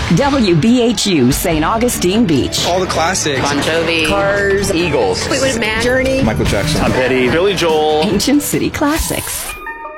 WBHU St. Augustine Beach. All the classics. Bon Jovi. Cars. Eagles. Fleetwood Mac. Journey. Michael Jackson. Tom Petty. Billy Joel. Ancient City Classics.